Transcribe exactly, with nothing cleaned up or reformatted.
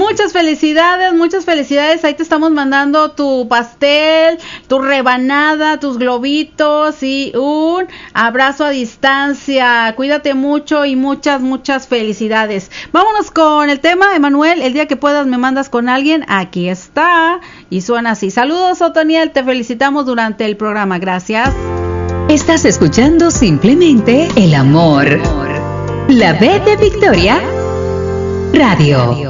muchas felicidades, muchas felicidades. Ahí te estamos mandando tu pastel, tu rebanada, tus globitos y un abrazo a distancia. Cuídate mucho y muchas, muchas felicidades. Vámonos con el tema, Emanuel. El día que puedas me mandas con alguien. Aquí está. Y suena así. Saludos, Otoniel. Te felicitamos durante el programa. Gracias. Estás escuchando simplemente el amor. La B de Victoria Radio.